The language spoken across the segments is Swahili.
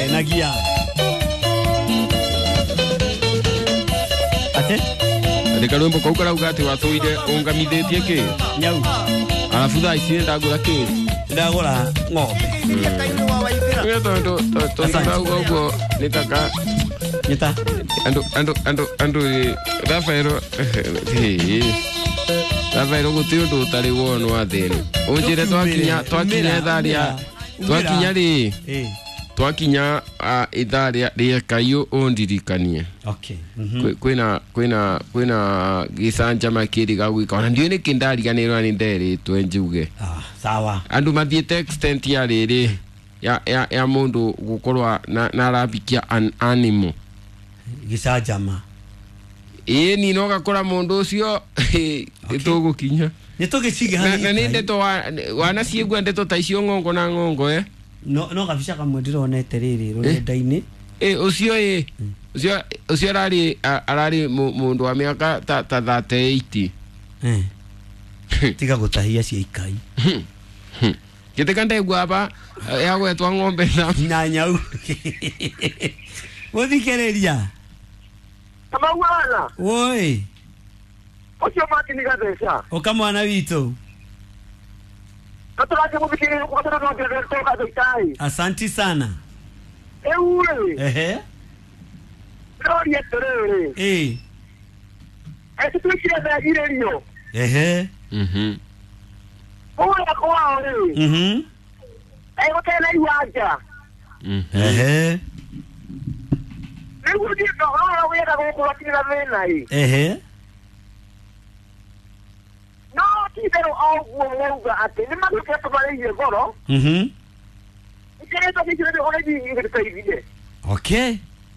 nagia ate ndikarumbo kau karauga ati wathuire ungamithitie ki nyau alafu thaa ici ndagura ki ndagura ng'ombe tondu uguo nitaka nyita andu Rafaelo Rafaelo guti undu utari wonu athini unjire twakinya tharia twakinya ri twakinya itharia ria kayo ondirikanie okay kwina gisanja makiri gagwika ona ndio ni kindariganirwa ni nderitwe njuge sawa andu mathiete extent ya riri ya mundu gukorwa na rabikia an animal gisajama ni no gakora mundu ucio tugukinya ni tugiciga hani na ni ndeto wana ciegwa ndeto ta icio ngongo na ngongo no gabisha kamwe ndironete riri rurenda-ini ucio arari mundu wa miaka ta 38 tiga gutahia cia ikai giteka ndegwa ba ya gwetwa ng'ombe na nyau Wothikereria Amawana woi Ocho Martin Gadesha okamwana witu Kataraje mubikiri kukatara kwa toka doitai Asante sana Ewe Gloria Terere Ese tu kile za irerio Oya kwa ole Ego tena iwaja Nego dia no wera go kuatira vena hii No kidero au mwuga ate ni maduke pale yegoro Ikireta kidero ole ingirita ivide Okay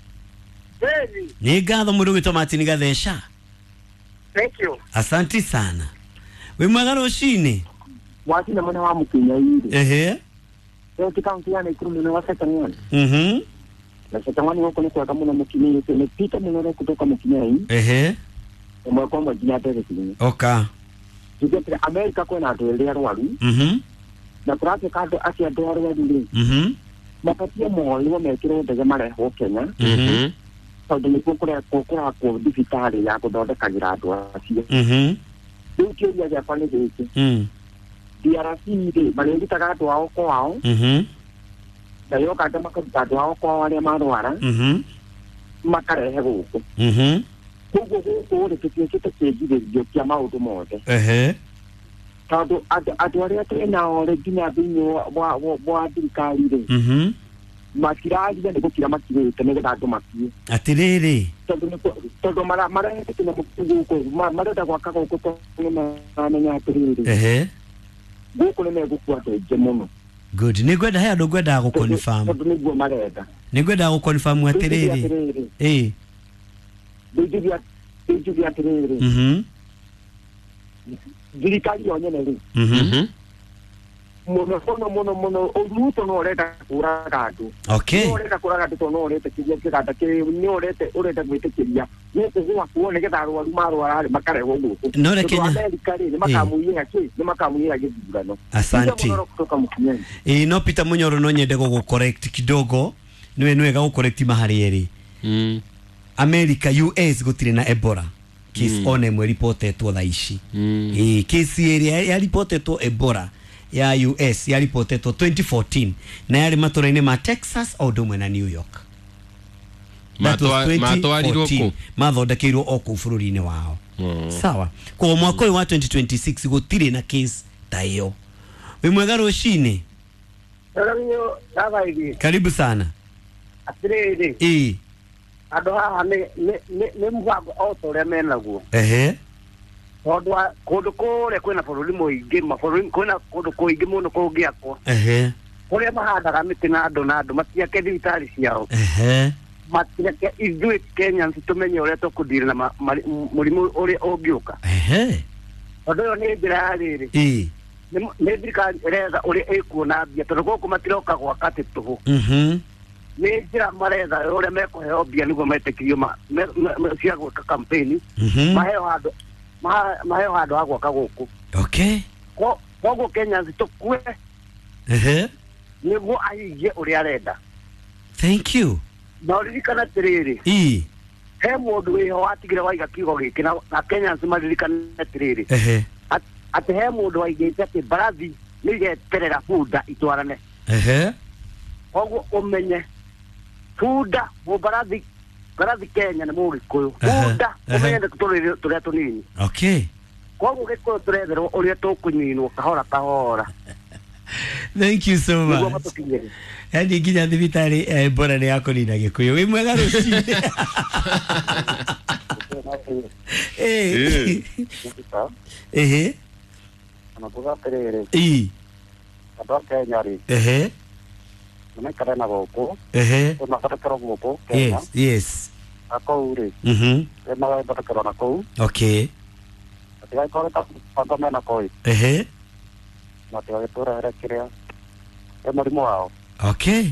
ni gatho mundu gitwa Martin Gathesha Thank you Asante sana we mwega rucini Wati na mwana wa Mukinya ire Kaunti ya Nakuru ni wasatani na satani wako ni kwa kama na Mukinya tumepita mnara kutoka Mukinya hii kwa jina tere kile oka Tujete Amerika kwa na tuelea rwaru na turake kado asia doru wa dile mapatia mwali wa mekiro ndege mareho Kenya tondu ni kukura kwa digitali ya kuthondekagira andu acio riu kiuria giakwa ni giki DRC ri marenditaga andu ao kwao na yoka kama makaruta andu ao kwao aria marwara makarehe guku koguo guku ri tutuikite kiingiririo kia maundu mothe tondu andu aria twinao ri nginya thiini wa thirikari ri makiraria ni gukira makirite ni getha andu makie atiriri tondu marehete kina guku marenda gwaka guku tondu mamenya atiriri guku ni megukua andu aingĩ muno good ni gwenda he andu gwenda gu confirm tondu niguo marenda ni gwenda gu confirm atiriri Ndugu atiriri thirikari yo nyene ri muno uruto no reta kuraga andu no reta kuraga andu no reta kiria kiganda ki no reta gwitikiria ni kuwa kuone getha arwaru marwara makarego guku no reke Amerika ri makamuira githurano Asante no Peter Munyoro no nyende go correct kidogo niwe ga correct mahari eri America US gutire na Ebola case one mwe reportetwo thaici case area ya reportetwo Ebola ya US ya reportetwo 2014 na yari maturaine ma Texas au domwe na New York matwarirwo ku mathondekeirwo oku bururi-ini wao sawa kwa mwaka wa 2026 gutire na case ta iyo we mwega rucini karibu sana atiriri ando haha ni mwango otore menaguo tondu kundu kure kwina bururi muingi mabũrũri kwina kundu kuingi muno kungiakwo kuria mahandaga miti na andu matiake thibitari ciao matiake ithuĩ Kenyans tumenye uria tukudira na murimu uria ungiuka tondu yo ni njira ya riri ni thirikari iretha uria ikuona mbia tondu guku matiroka gwaka tuhu ni njira maretha uria mekuheo mbia niguo metikirio cia gwĩka campaign maheo handu ha gwaka guku koguo Kenyans tukue niguo ahingie uria arenda Thank you. No ririkana tiriri. He mundu wiho atigire waiga kiugo giki na Kenya nzima ririkana tiriri. Ati he mundu waigite ati barathi nigeterera bunda itwarane. Koguo umenye bunda barathi Kenya ni Mugikuyu. Bunda umenye turia tunini. Okay. Koguo gikuyu turetherwo uria tukuninwo kahora. Thank you so much. Hadi nginya thibitari bora ni yako ni na Gikuyu. Wi mwega rucini. Anabuga terere. Ado Kenya ri. Namekara na goko. Ona katakaro goko. Yes. Ako uri. Ema katakaro na ko. Okay. Atiga ko ta pagame na ko. Matiga tora era kirea. Emorimo wao. Okay.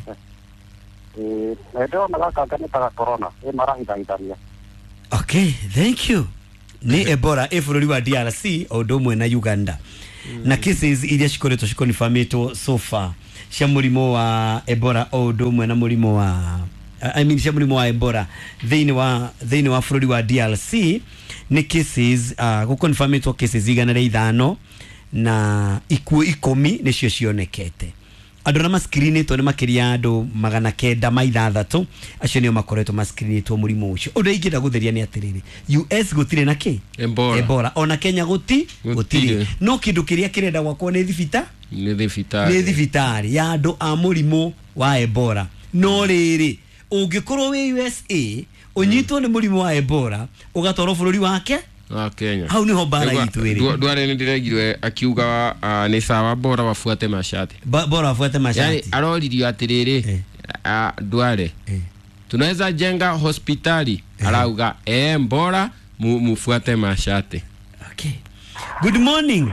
Ndio nakakagane ta corona. Marahithaithania. Okay, thank you. Ni Ebola efururi wa DRC odomwe na Uganda. Na cases iria cikoretwo cikonfamitwo so far cia murimo wa Ebola odomwe na murimo wa cia murimo wa Ebola thini wa fururi wa DRC ni cases gukonfamitwo cases igana rĩa 5 na ikuũ 10 nicio cionekete. Andũ na maskrinĩtwo nĩ makĩria andũ 960 acio nĩo makoretwo maskrinĩtwo mũrimũ ũcio. Ũndũ ingĩenda gũtheria nĩ atĩrĩrĩ, US gũtirĩ na kĩ? Ebola. Ona Kenya gũtirĩ. No kĩndũ kĩrĩa kĩrenda gwakwo nĩ thibitari ya andũ a mũrimũ wa Ebola. No rĩrĩ, ũngĩkorwo wĩ USA ũnyitwo nĩ mũrimũ wa Ebola ũgatwarwo bũrũri wake Kenya. Hau niho bara itu ĩrĩ. Ndware nĩ ndĩregirwe akiuga nĩ sawa bora wafuate mashati. Bora wafuate mashati. Yani aroririo atiriri Ndware. Tunaweza jenga hospitali. Arauga bora mufuate mashati. Okay. Good morning.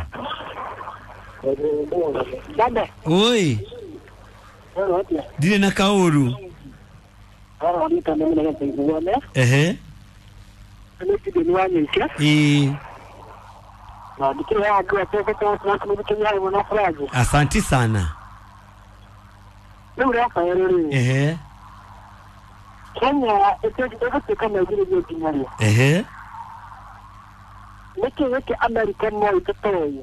Dada. Oi. Dile na kauru. Asante sana. Wiki American mo itotoyo.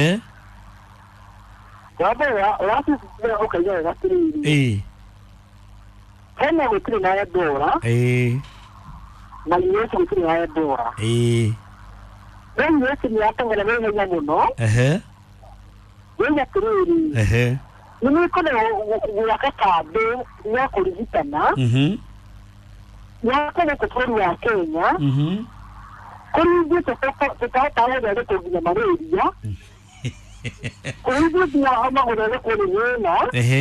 Watu ukaya wakiri. Kenya wikiri na Ebola. Na Yesu wikiri na Ebola. Ndio Yesu ni atangana wewe nyamuno. Wewe kiriri. Nini kone wakatabe ya kurizitana. Ya kone kutoru ya Kenya. Kuri tutatawa ndio kugira malaria. Kuri ndio homa ndio kuliona.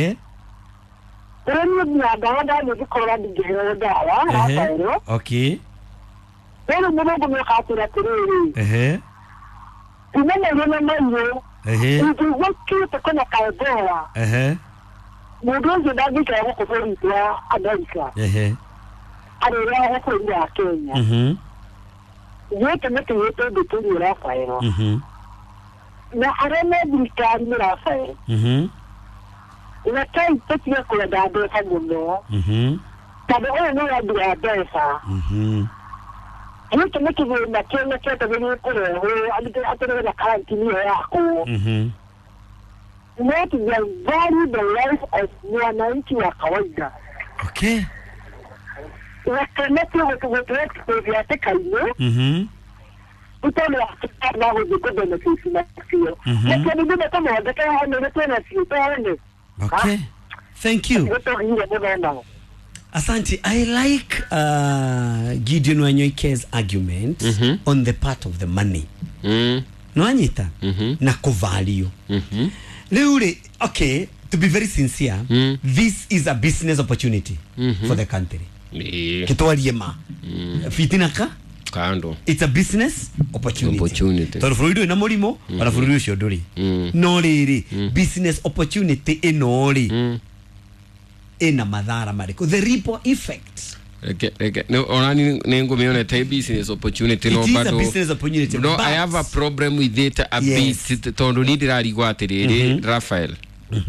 Kuri ndio dawa ndio kukora ndio dawa. Okay. Pero mungu mwakatira kiriri. Imene yena manyo. Ndio waki tukona kaebola. Mungu ndagi kwa kufuri kwa Amerika. Alira huko ya Kenya. Yote mtu yote ndio Rafael. Na areme bikari ni Rafael. Ina kai tetia kula dado saguno. Tabe ono ya dia desa. Yote mtu na Kenya kete ni kule alikuwa atana na karantini yako. Not value the life of mwananchi wa kawaida. Okay. Wakanati watu yake kayo. Utani na hujikuta na sisi na sio. Lakini ndio kama wanataka hana tena sio tena. Okay. Thank you. Asante. I like Gideon Wanyoike's argument on the part of the money. No anyita na kuvalue. Leure, okay, to be very sincere, this is a business opportunity for the country. Kitwariema. Fitinaka? Kando. It's a business opportunity. Torofurido ina morimo, arafurido shodori. No riri, business opportunity inori. Ina madhara mariko. The ripple effect. No, onani nengo meona tai business opportunity no bado. It is a business opportunity. No, I have a problem with it a bit. Tondo ni dirari gwaterere Rafael.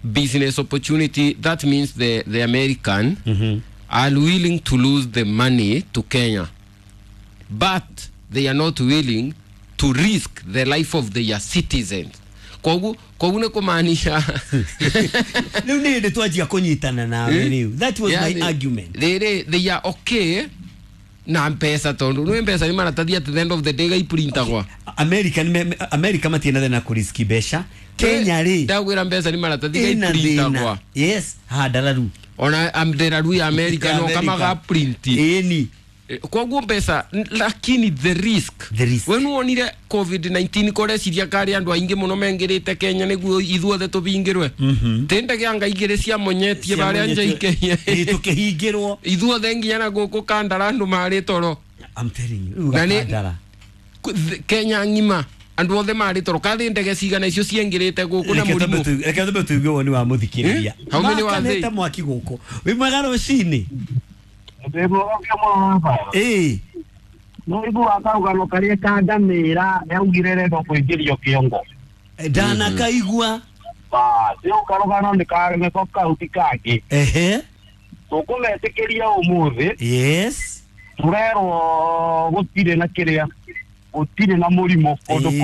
business opportunity, that means the American are willing to lose the money to Kenya, but they are not willing to risk the life of their citizens. Kogune kumaanisha ndio tuaje kunyitana nawe leo. That was my argument. They are okay na pesa tondu no pesa ni maratathi at the end of the day gaiprinta kwa America matiena na kuriski besha Kenya ri ndagwira pesa ni maratathi gaiprinta kwa yes ha dalaru ona amderaru ya America no kama ga print eni kwa pesa lakini the risk when wonire COVID-19 kore siria kari andu ainge muno mengerete Kenya niguo ithuothe tubingirwe tende gyanga igire cia monyetie bare anja ikenya tukihingirwo ithuothe nginya na guku kandara andu mari toro. I'm telling you kandara Kenya ngima andu othe mari toro kathi ndege cigana icio ciengirite guku na murimu reke tube tuigwe ni wa muthikiriria how many wa they mwaki guku wi magaro cini ndebo kama Noibu akauga karia kangamira yaugirere ndo kuingirio kiongo. Dana kaigua. Sio karogana ndikare koka utikaki. Tukumetekeria umuthi. Yes. Turero gutire na kiria. Gutire na murimo konduko.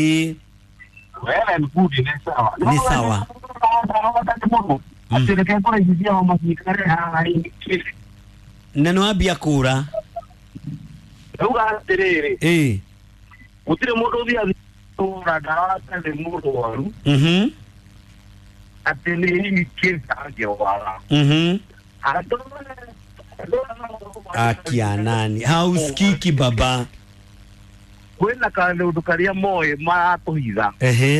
Wewe nkudi ni sawa. Ni sawa. Atireke kwa hizia wa masikare hai. Neno abia kura. Uga terere. Utire moto dia ora darata de moto waru. Atene ni kirta wala. Akia nani? Hausikiki baba. Kwenda kale udukaria moyo mara tohiza.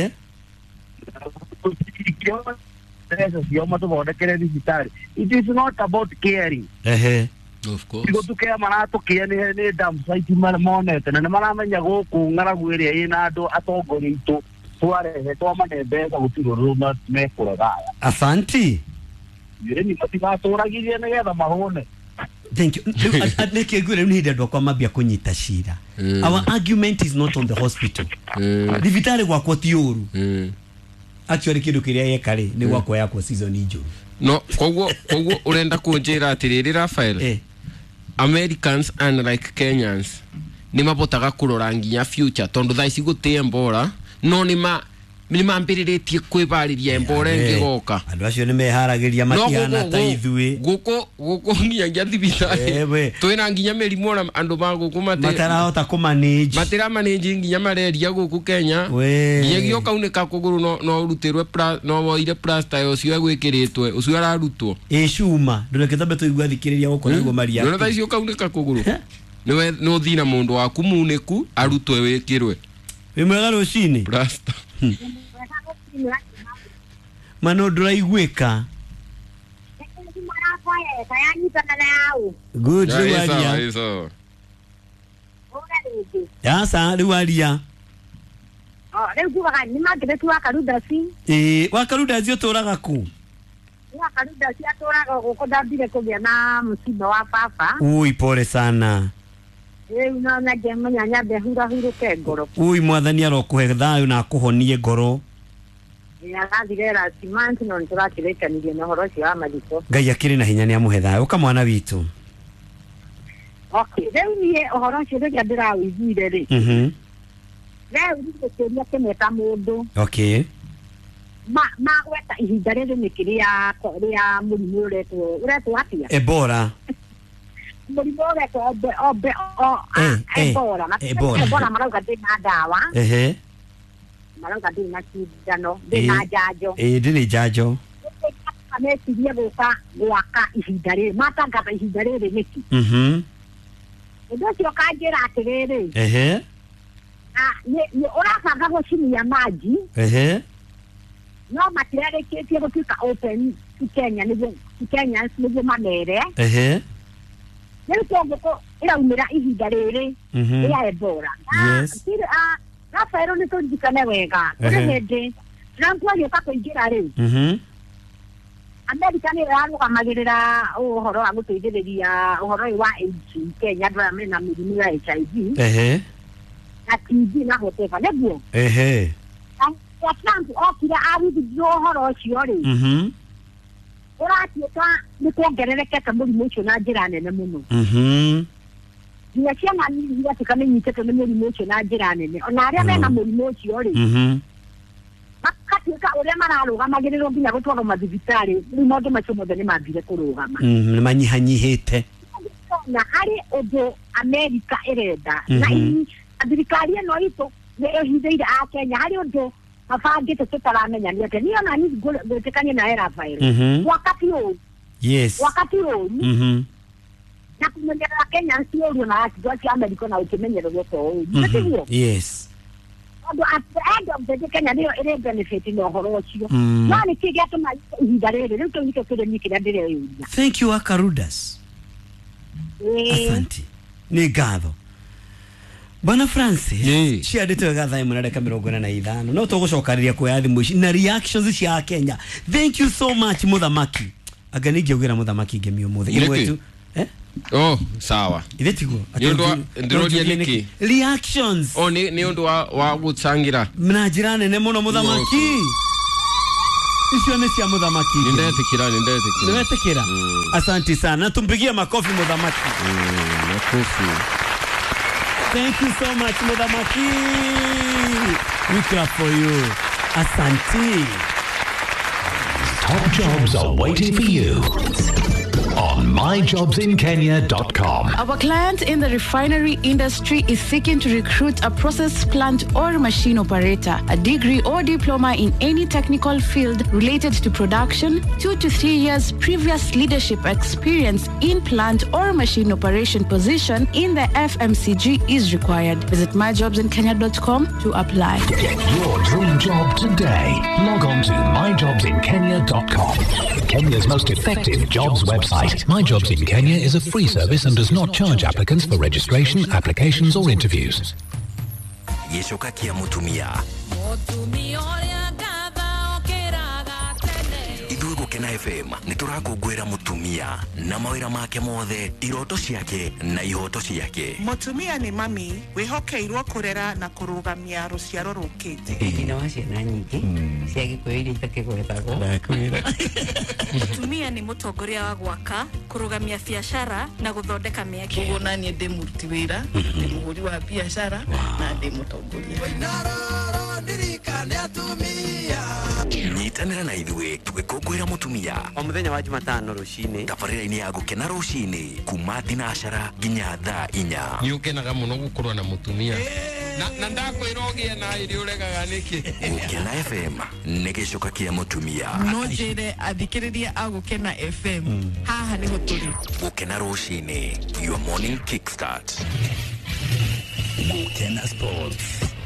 It is not about caring. Of course. Because to care marato kia ni dam site mone tena na mara menya goku ngara gwire ina ando atogorito tuare he to mane beza gutiro ruma me kuragaya. Asanti. Yere ni matika toragirie ne getha mahone. Thank you. Neke gwire ni hinde ndokwa mabia kunyita shira. Our argument is not on the hospital. Divitare gwa kwa tiuru. Actually kidu kiria yekare ni gwako yako season injuru. No, kogo urenda kunjira atiriri Rafael. Americans unlike Kenyans ni mabotaga kurora nginya future tondu thaici gutie mbora no ni mambiriretie kwibariria embora ngigoka andu acio ni meharagiria matiana ta ithue guko nginya thibitari twina nginya merimu na andu maguku matarahota matira manage nginya mareria guku Kenya nginya gioka unika kuguru no rutirwe no woire plaster ucio gwikiritwe ucio ararutwo icuma ndureke tambe tuigwa thikiriria guko niguo maria no thaici ukauneka kuguru niwe no thina mundu waku muniku arutwe wikirwe mwega rucini plaster mano nduraigwika good riwaria yasa riwaria leo kuwa ni magere tu akarudasi wakarudasi utoraga ku wakarudasi atoraga guko ndambire kugĩa na msiba wa papa ui pole sana unaona jamaa nyanya behura ngoro ui mwathani arokuhe thayo na akuhonie ngoro yathirera simanti no nturakirekanirie na horo cia mathiko Ngai akiri na hinya ni amuhe thayo ukamwana witu okay leo ni horo cia rega ndirawiguire ri leo ni kuria kemeta mundu okay ma gweta ihinda riri ni kiria murimu uretwo atia Ebola murimu uretwo Ebola marauga ndina ndawa marauga ndina kidano ndina njanjo ndina njanjo amesiria guka gwaka ihinda riri matangatha ihinda riri niki ndio cio kanjira atiriri ni urabanga gucinia maji no matirereketie gutuika open Kenya niguo mamere nĩ tondũ iraumĩra ihinda rĩrĩ rĩa Ebola Rafael nĩ tũririkane wega kũrĩ hĩndĩ Trump agĩũka kũingĩra rĩu Amerika nĩ ĩrarũgamagĩrĩra ũhoro wa gũteithĩrĩria ũhoro ũyũ wa AIDS Kenya andũ arĩa mena mĩrimũ ya HIV na TB na whatever nĩguo ya Trump okira aruthi horo cio ri uratuika ni kuongerereka mũrimũ ũcio na njĩra nene mũno nginya ciana nini igatuĩka nĩ nyitĩtwo nĩ mũrimũ ũcio na njĩra nene ona arĩa mena mũrimũ ũcio ri makatuĩka ũrĩa mararũgamagĩrĩrwo nginya gũtwarwo mathibitarĩ rĩu maũndũ macio mothe nĩ mambire kũrũgama nĩ manyihanyihĩte na harĩ ũndũ Amerika ĩrenda na thirikari ĩno itũ nĩ ĩhithĩire a Kenya harĩ ũndũ mabangĩte tũtaramenya nĩ atĩ niĩ ona nĩ gwĩtĩkania na era virus wakati ũyũ na kumenyerera Kenya ciũrio na akiuga cia Amerika na ũkĩmenyererwo to ũyũ yes at the end of the day Kenya nĩyo ĩrĩ benefit na ũhoro ũcio no nĩ kĩĩ gĩatũma ihinda rĩrĩ rĩu tũnyitwo kĩrĩmi kĩrĩa ndĩreyũria thank you Akarudas asante nĩ ngatho Bwana Francis ciandĩte wega thaa 1:45 no tũgũcokanĩria kuoya thimũ ici na reactions cia Kenya thank you so much muthamaki anga nĩ ngĩugĩra muthamaki ngĩmio mũthĩ imwe tu sawa ithetigo ndirodia niki reactions ni undu wa gutsangira na njira nene muno muthamaki icio nĩ cia muthamaki nindetikira asante sana tumpigie makofi muthamaki makofi thank you so much muthamaki we clap for you asante top jobs are waiting for you on myjobsinkenya.com. Our client in the refinery industry is seeking to recruit a process plant or machine operator, a degree or diploma in any technical field related to production, 2 to 3 years previous leadership experience in plant or machine operation position in the FMCG is required. Visit myjobsinkenya.com to apply. Get your dream job today. Log on to myjobsinkenya.com. Kenya's most effective jobs website. My Jobs in Kenya is a free service and does not charge applicants for registration, applications or interviews. Yeshoka kia mutumia. Idugo Kena FM niturakungwira mutumia na mawira make mothe iroto ciake na ihoto ciake. Mutumia ni mami wihokeirwo kurera na kurugamia ruciaro rukite. Ina waciana nyingi cia gikuiri itakigwetagwo. Mutumia ni mutongoria wa gwaka kurugamia biashara na guthondeka mieke. Kuona ni ndi muruti wira ni muhuri wa biashara na ndi mutongoria. Nyitanira na ithuĩ tugĩkũngũĩra mutumia o mũthenya wa Jumatano rũcinĩ tabarĩra-inĩ ya gũkena rũcinĩ kuma thinacara nginya thaa 4 nĩ ũkenaga mũno gũkorwo na mutumia na ndakwĩra ũgĩe na irio ũregaga nĩkĩ Gũkena FM nĩ gĩcoka kĩa mutumia no njĩre athikĩrĩria a Gũkena FM haha nĩ gũtũrĩ Gũkena rũcinĩ your morning kickstart Gũkena Sports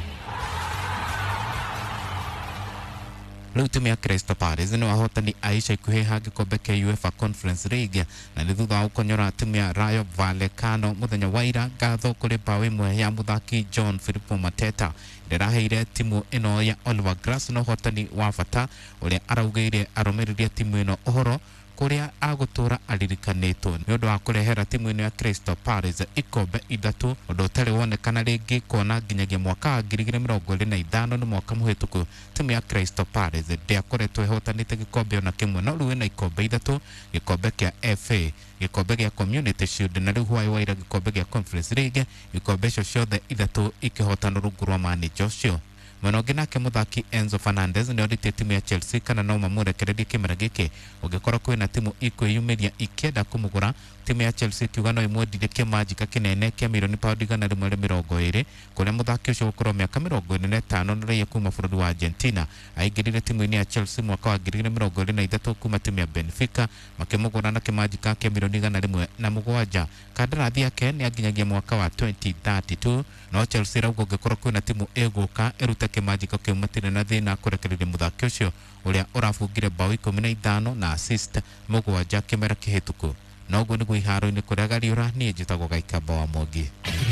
Rĩu timu ya Crystal Palace nĩ wahotani Aisha ikuhĩ ha gĩkombe kĩa UEFA Conference League na nĩ thutha wa gũkonyora timu ya Rayo Vallecano mũthenya wa ira ngatho kũrĩ bao ĩmwe ya mũthaki John Philip Mateta ndĩraheire timu ĩno ya Oliver Glasner ũhotani wa bata ũrĩa araugĩire arũmĩrĩri timu ĩno ũhoro kuria agũtũra aririkanĩtwo nĩ ũndũ wa kũrehera timu ĩno ya Crystal Palace ikombe ithatũ ũndũ ũtarĩ wonekana rĩngĩ kuona nginyagia mwaka wa 2025 nĩ mwaka mũhĩtũku timu ya Crystal Palace ndĩakoretwo ĩhotanĩte gĩkombe ona kĩmwe no rĩu ĩna ikombe ithatũ gĩkombe kĩa FA gĩkombe gĩa Community Shield na rĩu hwaĩ waira gĩkombe gĩa Conference League ikombe icio ciothe ithatũ ikĩhotana rungu rwa manager ũcio mwena ũngĩ nake mũthaki Enzo Fernandez nĩ oritie timu ya Chelsea kana no mamũrekererie kĩmera gĩkĩ ũngĩkorwo kwĩna timu ikwĩyumĩria ikĩenda kũmũgũra timu ya Chelsea kiuga no ĩmwendirie kĩmanjika kĩnene kĩa mirioni paundi 120 kũrĩa mũthaki ũcio gũkorwo mĩaka 25 na raia kuma bũrũri wa Argentina aingĩrire timu-inĩ ya Chelsea mwaka wa 2023 kuma timu ya Benfica makĩmũgũra na kĩmanjika kĩa mirioni 107 kandarathi yake nĩ aginyagia mwaka wa 2032 no Chelsea rauga ũngĩkorwo kwĩna timu ĩgũka ĩrute kĩmanjika kĩu matirĩ na thĩna kũrekereria mũthaki ũcio ũrĩa ũrabungire bao 15 na assist 7 kĩmera kĩhĩtũku noguo nĩguo iharo-inĩ kũrĩa Gariũra niĩ njĩtagwo Gaikamba wa Mwangi.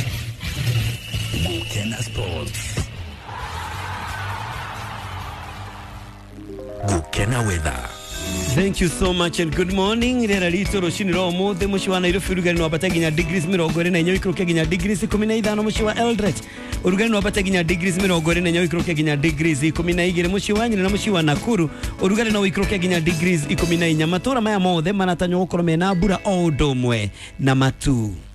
Gũkena Sports Gũkena Weather. Thank you so much and good morning. Rĩera ritũ rũcinĩ rwa ũmũthĩ mũciĩ wa Nairobi ũrugarĩ nĩ wambata nginya degrees 24 ikũrũkia nginya degrees 15 mũciĩ wa Eldoret urugari no bata ginya degrees 20 nenya wikroke ginya degrees 12 muci wanyu na muci wa Nakuru urugari no wikroke ginya degrees 14 matura maya mothe manatanywo gukorwo mena mbura o ndomwe na matu